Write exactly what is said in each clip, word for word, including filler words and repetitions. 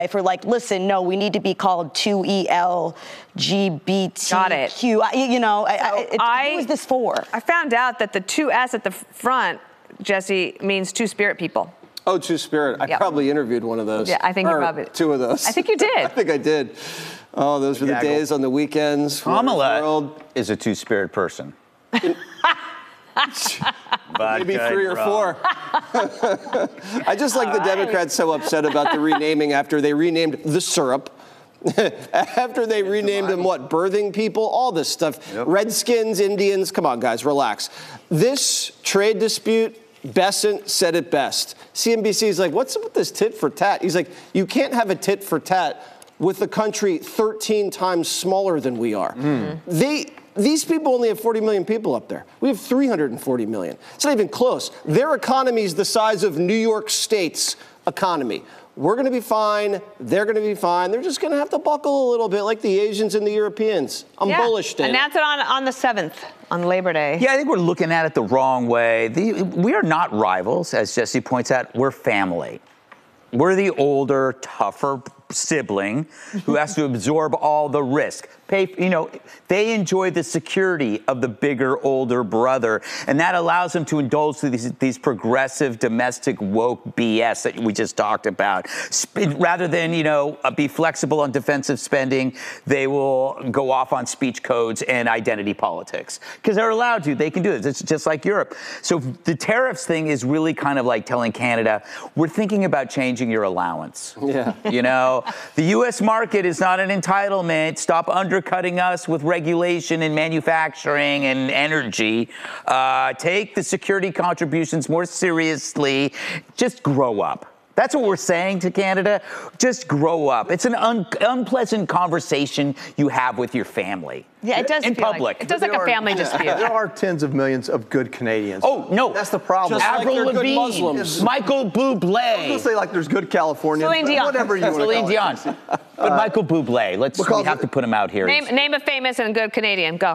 For like, listen, no, we need to be called two E L G B T Q. Got it. You know, So I, it, I, who is this for? I found out that the two S at the front, Jesse, means two spirit people. Oh, Two Spirit. I Yep. probably interviewed one of those. Yeah, I think you Or probably two of those. I think you did. I think I did. Oh, those were the Gaggle. days on the weekends. Kamala World. is a two-spirit person. Maybe three or four. I just like the Democrats so upset about the renaming after they renamed the syrup. After they renamed them, what, birthing people, all this stuff. Yep. Redskins, Indians, come on, guys, relax. This trade dispute, Bessent said it best. C N B C is like, what's up with this tit for tat? He's like, you can't have a tit for tat with a country thirteen times smaller than we are. Mm. They... These people only have forty million people up there. We have three hundred forty million. It's not even close. Their economy is the size of New York State's economy. We're going to be fine. They're going to be fine. They're just going to have to buckle a little bit like the Asians and the Europeans. I'm yeah. bullish, Dan. Announce it on, on the seventh, on Labor Day. Yeah, I think we're looking at it the wrong way. The, we are not rivals, as Jesse points out. We're family. We're the older, tougher sibling who has to absorb all the risk. Pay, you know, they enjoy the security of the bigger, older brother, and that allows them to indulge these, these progressive, domestic, woke B S that we just talked about. Sp- rather than, you know, uh, be flexible on defensive spending, they will go off on speech codes and identity politics because they're allowed to. They can do it. It's just like Europe. So the tariffs thing is really kind of like telling Canada, we're thinking about changing your allowance. Yeah. You know, the U S market is not an entitlement. Stop undercutting us with regulation and manufacturing and energy. Uh, take the security contributions more seriously. Just grow up. That's what we're saying to Canada. Just grow up. It's an un- unpleasant conversation you have with your family. Yeah, it does in feel public. Like, it does like a family dispute. There are tens of millions of good Canadians. Oh, no. That's the problem. Just like Avril they're good Lavigne, Muslims. Michael Bublé. I was going to say, like, there's good Californians. Celine Dion. Whatever you want to Celine call Dion. it. But Michael Bublé, let's we because- have to put him out here. Name, name a famous and good Canadian. Go.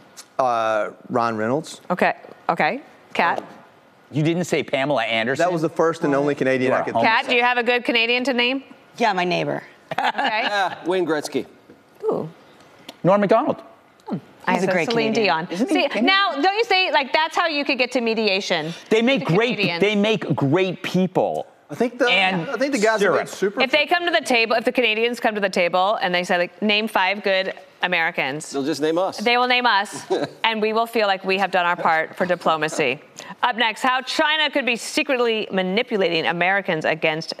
Uh, Ron Reynolds. Okay. Okay. Kat. You didn't say Pamela Anderson? That was the first and only Canadian You I are could home. Kat, do you have a good Canadian to name? Yeah, my neighbor. Okay. Yeah, Wayne Gretzky. Ooh. Norm Macdonald. I He's a said great Celine Canadian. Dion. Isn't he See, Canadian? now, don't you say, like, that's how you could get to mediation? They make The great. Canadians. They make great people. I think the And I think the guys syrup. are super. If they come to the table, if the Canadians come to the table and they say, like, name five good Americans, They'll just name us. they will name us, and we will feel like we have done our part for diplomacy. Up next, how China could be secretly manipulating Americans against